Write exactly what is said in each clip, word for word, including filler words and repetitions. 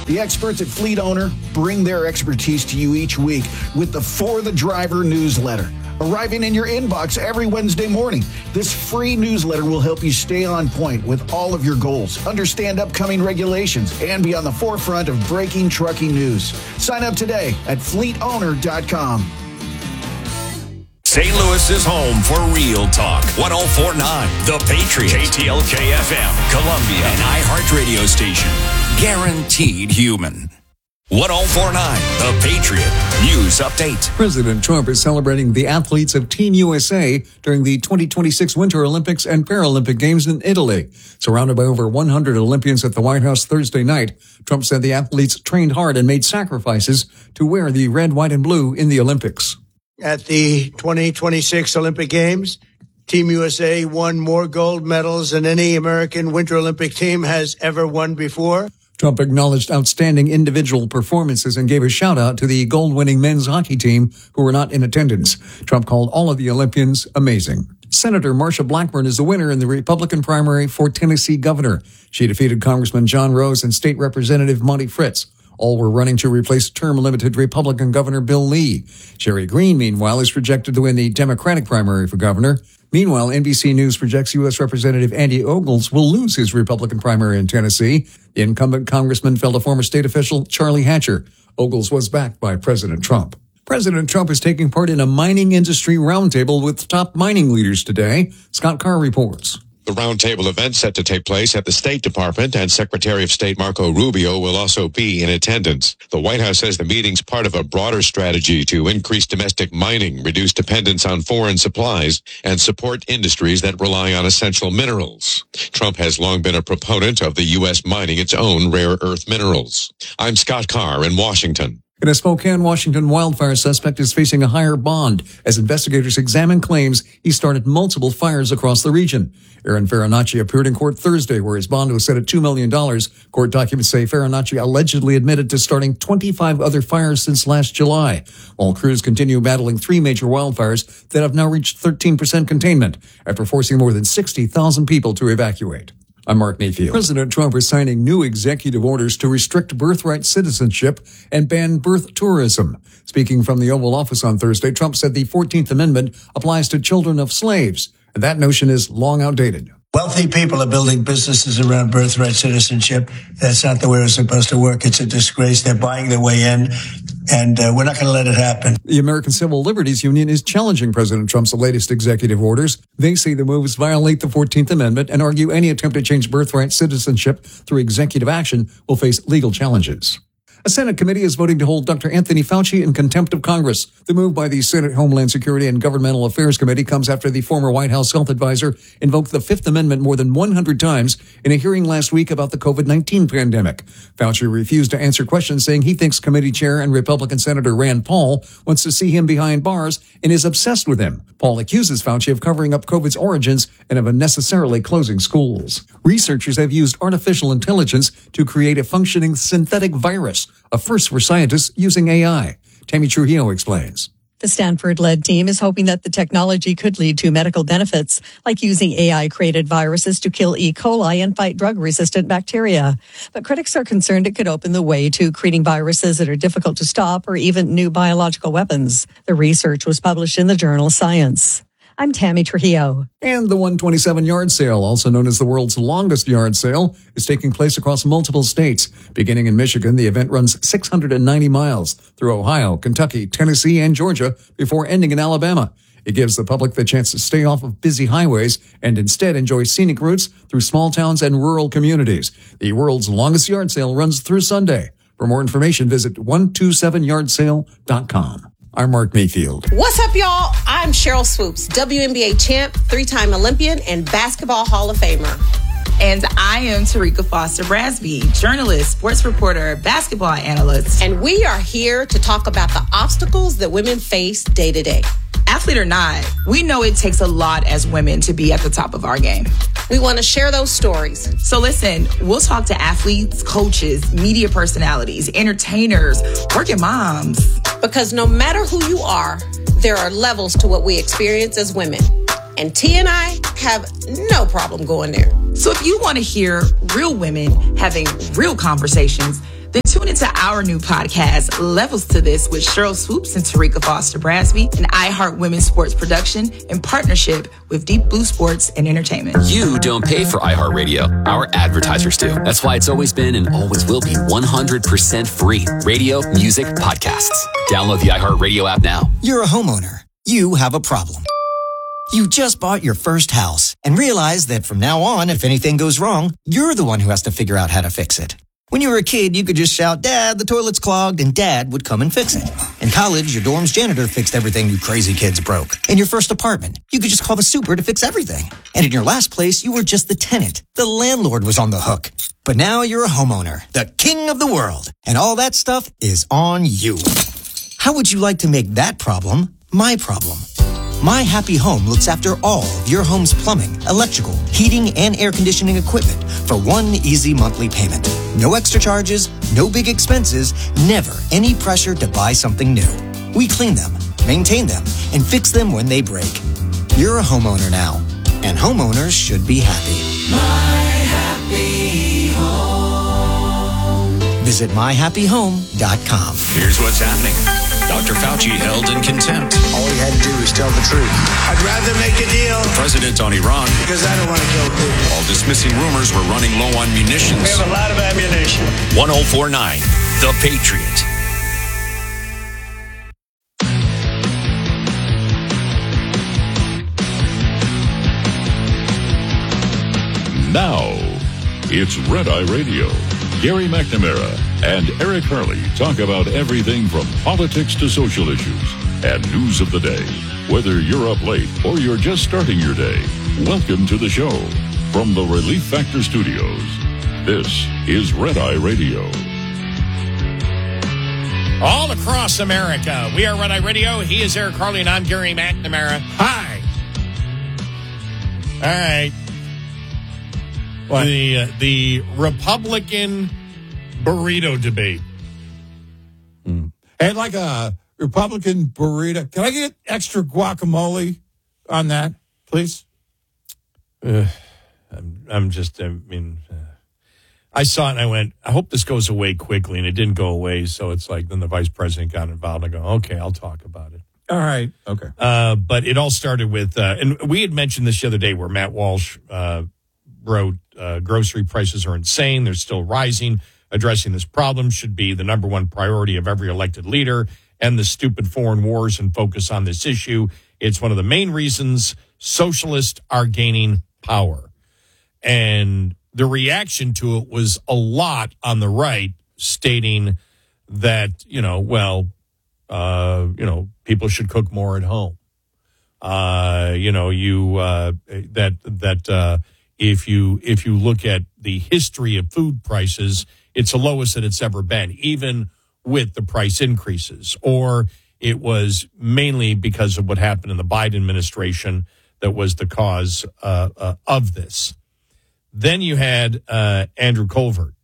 The experts at Fleet Owner bring their expertise to you each week with the For the Driver newsletter. Arriving in your inbox every Wednesday morning, this free newsletter will help you stay on point with all of your goals, understand upcoming regulations, and be on the forefront of breaking trucking news. Sign up today at fleet owner dot com. Saint Louis is home for Real Talk. one oh four point nine The Patriot. K T L K F M. Columbia. An iHeart radio station. Guaranteed human. one oh four point nine The Patriot. News update. President Trump is celebrating the athletes of Team U S A during the twenty twenty-six Winter Olympics and Paralympic Games in Italy. Surrounded by over one hundred Olympians at the White House Thursday night, Trump said the athletes trained hard and made sacrifices to wear the red, white, and blue in the Olympics. At the twenty twenty-six Olympic Games, Team U S A won more gold medals than any American Winter Olympic team has ever won before. Trump acknowledged outstanding individual performances and gave a shout-out to the gold-winning men's hockey team who were not in attendance. Trump called all of the Olympians amazing. Senator Marsha Blackburn is the winner in the Republican primary for Tennessee governor. She defeated Congressman John Rose and State Representative Monty Fritz. All were running to replace term-limited Republican Governor Bill Lee. Jerry Green, meanwhile, is projected to win the Democratic primary for governor. Meanwhile, N B C News projects U S Representative Andy Ogles will lose his Republican primary in Tennessee. The incumbent congressman fell to former state official Charlie Hatcher. Ogles was backed by President Trump. President Trump is taking part in a mining industry roundtable with top mining leaders today. Scott Carr reports. The roundtable event set to take place at the State Department, and Secretary of State Marco Rubio will also be in attendance. The White House says the meeting's part of a broader strategy to increase domestic mining, reduce dependence on foreign supplies, and support industries that rely on essential minerals. Trump has long been a proponent of the U S mining its own rare earth minerals. I'm Scott Carr in Washington. And a Spokane, Washington wildfire suspect is facing a higher bond as investigators examine claims he started multiple fires across the region. Aaron Farinacci appeared in court Thursday where his bond was set at two million dollars. Court documents say Farinacci allegedly admitted to starting twenty-five other fires since last July, while crews continue battling three major wildfires that have now reached thirteen percent containment after forcing more than sixty thousand people to evacuate. I'm Mark Mayfield. President Trump is signing new executive orders to restrict birthright citizenship and ban birth tourism. Speaking from the Oval Office on Thursday, Trump said the fourteenth Amendment applies to children of slaves, and that notion is long outdated. Wealthy people are building businesses around birthright citizenship. That's not the way it's supposed to work. It's a disgrace. They're buying their way in, and uh, we're not going to let it happen. The American Civil Liberties Union is challenging President Trump's latest executive orders. They say the moves violate the fourteenth Amendment and argue any attempt to change birthright citizenship through executive action will face legal challenges. A Senate committee is voting to hold Doctor Anthony Fauci in contempt of Congress. The move by the Senate Homeland Security and Governmental Affairs Committee comes after the former White House health advisor invoked the Fifth Amendment more than one hundred times in a hearing last week about the covid nineteen pandemic. Fauci refused to answer questions, saying he thinks committee chair and Republican Senator Rand Paul wants to see him behind bars and is obsessed with him. Paul accuses Fauci of covering up COVID's origins and of unnecessarily closing schools. Researchers have used artificial intelligence to create a functioning synthetic virus, a first for scientists using A I. Tammy Trujillo explains. The Stanford-led team is hoping that the technology could lead to medical benefits, like using A I-created viruses to kill E. coli and fight drug-resistant bacteria. But critics are concerned it could open the way to creating viruses that are difficult to stop or even new biological weapons. The research was published in the journal Science. I'm Tammy Trujillo. And the one twenty-seven yard sale, also known as the world's longest yard sale, is taking place across multiple states. Beginning in Michigan, the event runs six hundred ninety miles through Ohio, Kentucky, Tennessee, and Georgia before ending in Alabama. It gives the public the chance to stay off of busy highways and instead enjoy scenic routes through small towns and rural communities. The world's longest yard sale runs through Sunday. For more information, visit one twenty-seven yard sale dot com. I'm Mark Mayfield. What's up, y'all? I'm Cheryl Swoops, W N B A champ, three-time Olympian, and Basketball Hall of Famer. And I am Tarika Foster Brasby, journalist, sports reporter, basketball analyst. And we are here to talk about the obstacles that women face day to day. Athlete or not, we know it takes a lot as women to be at the top of our game. We want to share those stories. So listen, we'll talk to athletes, coaches, media personalities, entertainers, working moms. Because no matter who you are, there are levels to what we experience as women. And T and I have no problem going there. So if you want to hear real women having real conversations, Then tune into our new podcast, Levels to This, with Cheryl Swoops and Tarika Foster Brasby, an iHeart Women's Sports production in partnership with Deep Blue Sports and Entertainment. You don't pay for iHeartRadio. Our advertisers do. That's why it's always been and always will be one hundred percent free. Radio, music, podcasts. Download the iHeartRadio app now. You're a homeowner. You have a problem. You just bought your first house and realize that from now on, if anything goes wrong, you're the one who has to figure out how to fix it. When you were a kid, you could just shout, "Dad, the toilet's clogged," and Dad would come and fix it. In college, your dorm's janitor fixed everything you crazy kids broke. In your first apartment, you could just call the super to fix everything. And in your last place, you were just the tenant. The landlord was on the hook. But now you're a homeowner, the king of the world, and all that stuff is on you. How would you like to make that problem my problem? My Happy Home looks after all of your home's plumbing, electrical, heating, and air conditioning equipment for one easy monthly payment. No extra charges, no big expenses, never any pressure to buy something new. We clean them, maintain them, and fix them when they break. You're a homeowner now, and homeowners should be happy. My Happy Home. Visit my happy home dot com. Here's what's happening. Doctor Fauci held in contempt. All he had to do was tell the truth. I'd rather make a deal. The president on Iran. Because I don't want to kill people. While dismissing rumors we're running low on munitions. We have a lot of ammunition. one oh four point nine, The Patriot. Now, it's Red Eye Radio. Gary McNamara and Eric Harley talk about everything from politics to social issues and news of the day. Whether you're up late or you're just starting your day, welcome to the show. From the Relief Factor Studios, this is Red Eye Radio. All across America, we are Red Eye Radio. He is Eric Harley, and I'm Gary McNamara. Hi. All right. What? The uh, the Republican burrito debate. Mm. I'd like a Republican burrito. Can I get extra guacamole on that, please? Uh, I'm, I'm just, I mean, uh, I saw it and I went, I hope this goes away quickly, and it didn't go away. So it's like, then the vice president got involved. I go, okay, I'll talk about it. All right. Okay. Uh, but it all started with, uh, and we had mentioned this the other day where Matt Walsh uh, wrote, uh, grocery prices are insane. They're still rising. Addressing this problem should be the number one priority of every elected leader. End the stupid foreign wars and focus on this issue. It's one of the main reasons socialists are gaining power. And the reaction to it was a lot on the right, stating that, you know, well, uh, you know, people should cook more at home. Uh, you know, you uh, that that uh, if you if you look at the history of food prices, it's the lowest that it's ever been, even with the price increases. Or it was mainly because of what happened in the Biden administration that was the cause uh, uh, of this. Then you had uh, Andrew Colvert,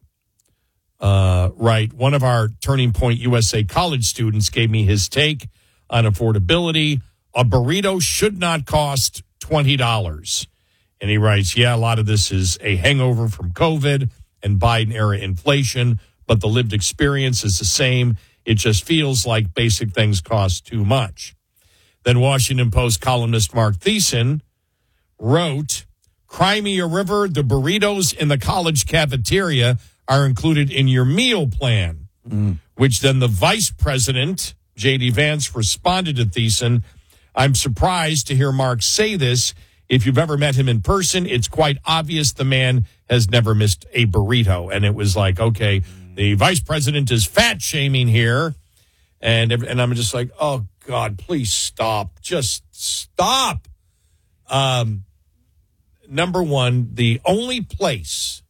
uh, right? One of our Turning Point U S A college students gave me his take on affordability. A burrito should not cost twenty dollars. And he writes, yeah, a lot of this is a hangover from COVID and Biden-era inflation, but the lived experience is the same. It just feels like basic things cost too much. Then Washington Post columnist Mark Thiessen wrote, Cry Me a River, the burritos in the college cafeteria are included in your meal plan, mm. which then the vice president, J D Vance, responded to Thiessen, I'm surprised to hear Mark say this. If you've ever met him in person, it's quite obvious the man has never missed a burrito. And it was like, okay, the vice president is fat shaming here. And, and I'm just like, oh, God, please stop. Just stop. Um, number one, the only place,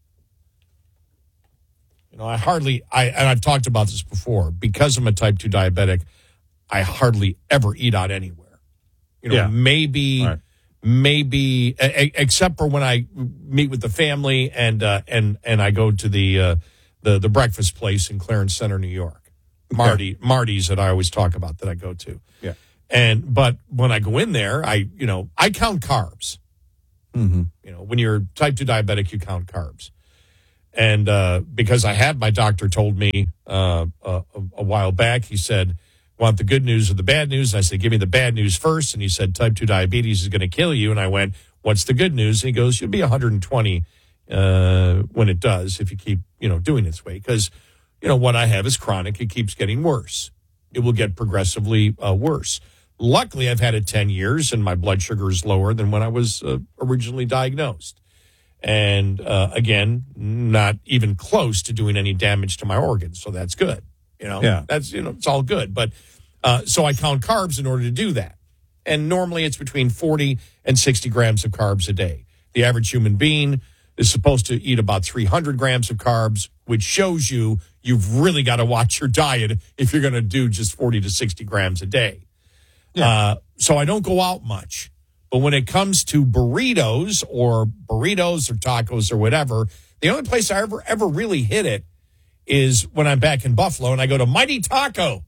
you know, I hardly, I and I've talked about this before, because I'm a type two diabetic, I hardly ever eat out anywhere. You know, yeah. maybe... Right. Maybe, a, except for when I meet with the family and uh, and and I go to the uh, the the breakfast place in Clarence Center, New York, Marty okay. Marty's that I always talk about that I go to. Yeah. And but when I go in there, I you know I count carbs. Mm-hmm. You know, when you're type two diabetic, you count carbs. And uh, because I had, my doctor told me uh, a, a while back, he said, want the good news or the bad news? And I said, give me the bad news first. And he said, type two diabetes is going to kill you. And I went, what's the good news? And he goes, you'll be one hundred twenty uh, when it does, if you keep, you know, doing its way. Because, you know, what I have is chronic. It keeps getting worse. It will get progressively uh, worse. Luckily, I've had it ten years, and my blood sugar is lower than when I was uh, originally diagnosed. And, uh, again, not even close to doing any damage to my organs. So that's good. You know, yeah. that's, you know, it's all good. But uh, so I count carbs in order to do that. And normally it's between forty and sixty grams of carbs a day. The average human being is supposed to eat about three hundred grams of carbs, which shows you you've really got to watch your diet if you're going to do just forty to sixty grams a day. Yeah. Uh, so I don't go out much. But when it comes to burritos or burritos or tacos or whatever, the only place I ever, ever really hit it is when I'm back in Buffalo and I go to Mighty Taco.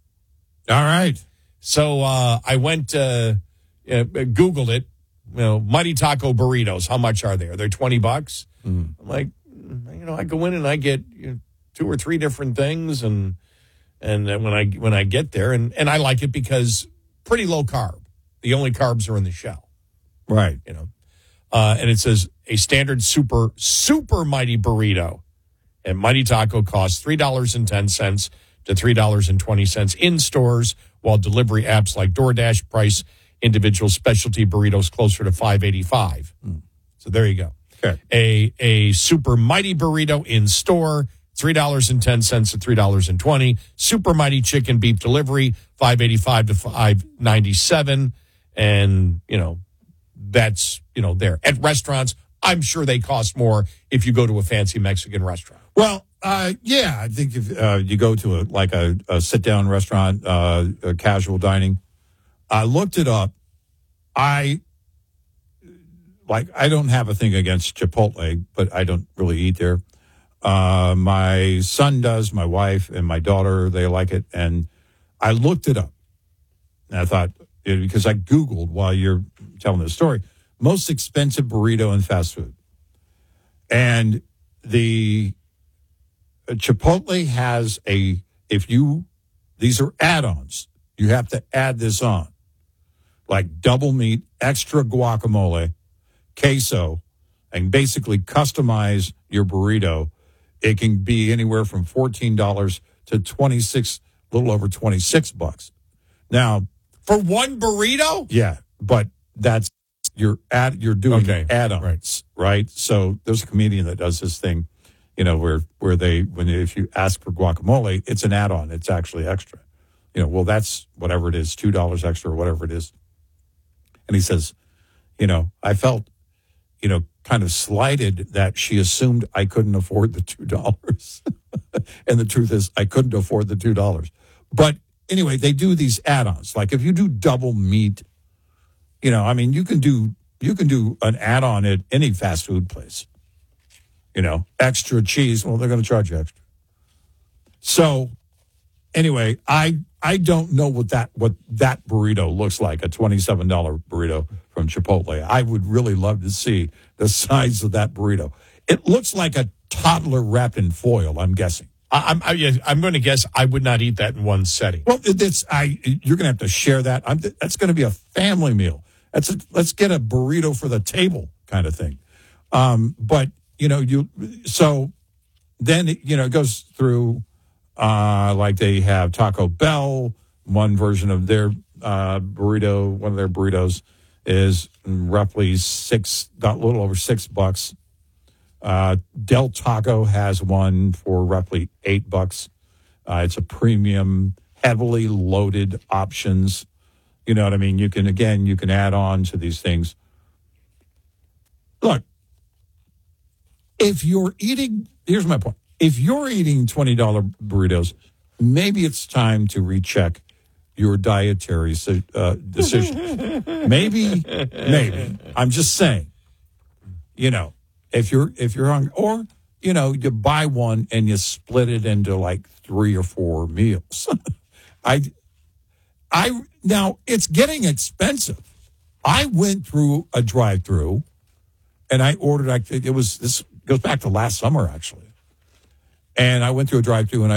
All right. So uh, I went, uh, uh, Googled it, you know, Mighty Taco burritos. How much are they? Are they twenty bucks? Mm. I'm like, you know, I go in and I get you know, two or three different things. And and when I when I get there, and, and I like it because pretty low carb. The only carbs are in the shell. Right. You know, uh, and it says a standard super, super mighty burrito at Mighty Taco costs three dollars and ten cents to three dollars and twenty cents in stores, while delivery apps like DoorDash price individual specialty burritos closer to five dollars and eighty-five cents. Mm. So there you go. Okay. A, a super mighty burrito in store, three dollars and ten cents to three dollars and twenty cents. Super mighty chicken beef delivery, five dollars and eighty-five cents to five dollars and ninety-seven cents. And, you know, that's, you know, there. At restaurants, I'm sure they cost more if you go to a fancy Mexican restaurant. Well, uh, yeah, I think if uh, you go to a like a, a sit-down restaurant, uh, a casual dining, I looked it up. I, like, I don't have a thing against Chipotle, but I don't really eat there. Uh, my son does, my wife and my daughter, they like it. And I looked it up. And I thought, because I Googled while you're telling the story, most expensive burrito in fast food. And the uh, Chipotle has a, if you, these are add-ons. You have to add this on. Like double meat, extra guacamole, queso, and basically customize your burrito. It can be anywhere from fourteen dollars to twenty-six, a little over twenty-six bucks. Now, for one burrito? Yeah, but that's you're at you're doing okay. add-ons, right. right? So there's a comedian that does this thing, you know, where where they when if you ask for guacamole, it's an add-on. It's actually extra. You know, well, that's whatever it is, two dollars extra or whatever it is. And he says, you know, I felt, you know, kind of slighted that she assumed I couldn't afford the two dollars. And the truth is, I couldn't afford the two dollars. But anyway, they do these add-ons. Like if you do double meat, you know, I mean, you can do you can do an add-on at any fast food place. You know, extra cheese. Well, they're going to charge you extra. So anyway, I I don't know what that what that burrito looks like, a twenty-seven dollars burrito from Chipotle. I would really love to see the size of that burrito. It looks like a toddler wrapped in foil, I'm guessing. I, I'm I, yeah, I'm going to guess I would not eat that in one setting. Well, it's I you're going to have to share that. I'm, that's going to be a family meal. That's a, let's get a burrito for the table kind of thing. Um, but you know, you so then you know it goes through uh, like they have Taco Bell. One version of their uh, burrito, one of their burritos is roughly six, a little over six bucks. Uh, Del Taco has one for roughly eight bucks. Uh, it's a premium, heavily loaded options. You know what I mean? You can, again, you can add on to these things. Look, if you're eating, here's my point. If you're eating twenty dollars burritos, maybe it's time to recheck your dietary uh, decisions. maybe, maybe. I'm just saying, you know, if you're if you're hungry, or you know, you buy one and you split it into like three or four meals. I, I now it's getting expensive. I went through a drive-through, and I ordered. I it was this goes back to last summer, actually. And I went through a drive-thru and I